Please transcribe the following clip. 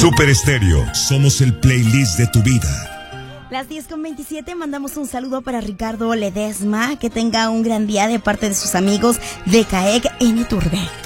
Super Estéreo, somos el playlist de tu vida. Las 10:27, mandamos un saludo para Ricardo Ledesma, que tenga un gran día de parte de sus amigos de CAEC en Iturbe.